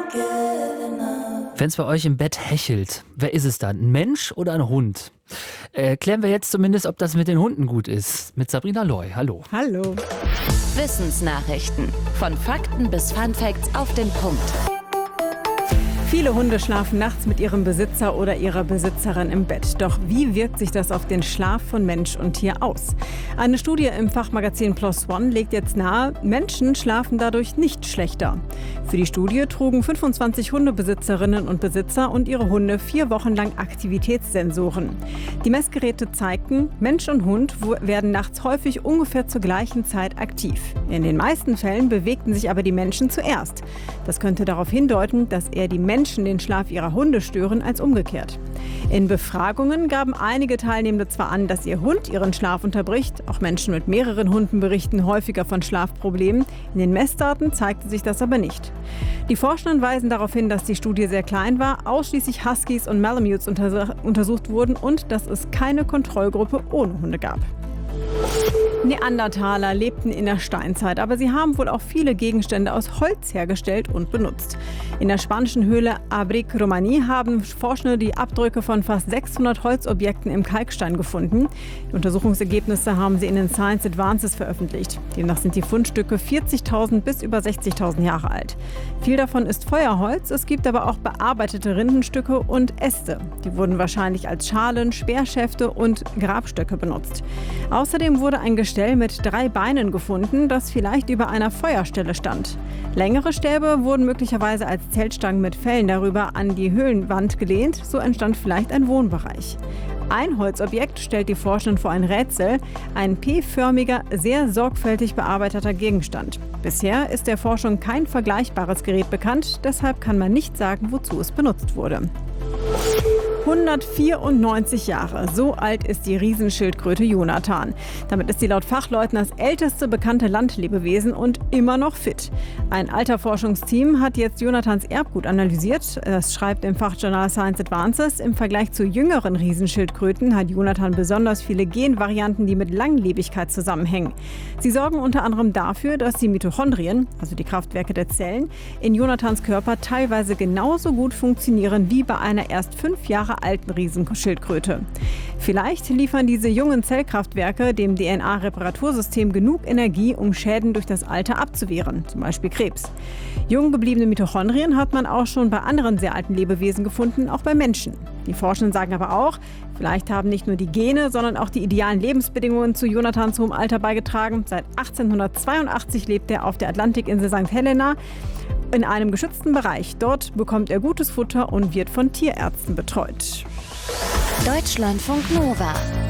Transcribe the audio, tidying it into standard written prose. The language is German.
Wenn es bei euch im Bett hechelt, wer ist es dann? Ein Mensch oder ein Hund? Klären wir jetzt zumindest, ob das mit den Hunden gut ist. Mit Sabrina Loy. Hallo. Hallo. Wissensnachrichten. Von Fakten bis Funfacts auf den Punkt. Viele Hunde schlafen nachts mit ihrem Besitzer oder ihrer Besitzerin im Bett. Doch wie wirkt sich das auf den Schlaf von Mensch und Tier aus? Eine Studie im Fachmagazin PLOS ONE legt jetzt nahe, Menschen schlafen dadurch nicht schlechter. Für die Studie trugen 25 Hundebesitzerinnen und Besitzer und ihre Hunde 4 Wochen lang Aktivitätssensoren. Die Messgeräte zeigten, Mensch und Hund werden nachts häufig ungefähr zur gleichen Zeit aktiv. In den meisten Fällen bewegten sich aber die Menschen zuerst. Das könnte darauf hindeuten, dass eher die Menschen den Schlaf ihrer Hunde stören als umgekehrt. In Befragungen gaben einige Teilnehmende zwar an, dass ihr Hund ihren Schlaf unterbricht, auch Menschen mit mehreren Hunden berichten häufiger von Schlafproblemen. In den Messdaten zeigte sich das aber nicht. Die Forschenden weisen darauf hin, dass die Studie sehr klein war, ausschließlich Huskies und Malamutes untersucht wurden und dass es keine Kontrollgruppe ohne Hunde gab. Neandertaler lebten in der Steinzeit, aber sie haben wohl auch viele Gegenstände aus Holz hergestellt und benutzt. In der spanischen Höhle Abric Romaní haben Forschende die Abdrücke von fast 600 Holzobjekten im Kalkstein gefunden. Die Untersuchungsergebnisse haben sie in den Science Advances veröffentlicht. Demnach sind die Fundstücke 40.000 bis über 60.000 Jahre alt. Viel davon ist Feuerholz, es gibt aber auch bearbeitete Rindenstücke und Äste. Die wurden wahrscheinlich als Schalen, Speerschäfte und Grabstöcke benutzt. Außerdem wurde ein Gestell mit 3 Beinen gefunden, das vielleicht über einer Feuerstelle stand. Längere Stäbe wurden möglicherweise als Zeltstangen mit Fellen darüber an die Höhlenwand gelehnt, so entstand vielleicht ein Wohnbereich. Ein Holzobjekt stellt die Forschenden vor ein Rätsel, ein P-förmiger, sehr sorgfältig bearbeiteter Gegenstand. Bisher ist der Forschung kein vergleichbares Gerät bekannt, deshalb kann man nicht sagen, wozu es benutzt wurde. 194 Jahre, so alt ist die Riesenschildkröte Jonathan. Damit ist sie laut Fachleuten das älteste bekannte Landlebewesen und immer noch fit. Ein Alterforschungsteam hat jetzt Jonathans Erbgut analysiert. Das schreibt im Fachjournal Science Advances. Im Vergleich zu jüngeren Riesenschildkröten hat Jonathan besonders viele Genvarianten, die mit Langlebigkeit zusammenhängen. Sie sorgen unter anderem dafür, dass die Mitochondrien, also die Kraftwerke der Zellen, in Jonathans Körper teilweise genauso gut funktionieren wie bei einer erst 5 Jahre alten Riesenschildkröte. Vielleicht liefern diese jungen Zellkraftwerke dem DNA-Reparatursystem genug Energie, um Schäden durch das Alter abzuwehren, zum Beispiel Krebs. Jung gebliebene Mitochondrien hat man auch schon bei anderen sehr alten Lebewesen gefunden, auch bei Menschen. Die Forschenden sagen aber auch, vielleicht haben nicht nur die Gene, sondern auch die idealen Lebensbedingungen zu Jonathans hohem Alter beigetragen. Seit 1882 lebt er auf der Atlantikinsel St. Helena in einem geschützten Bereich. Dort bekommt er gutes Futter und wird von Tierärzten betreut. Deutschlandfunk Nova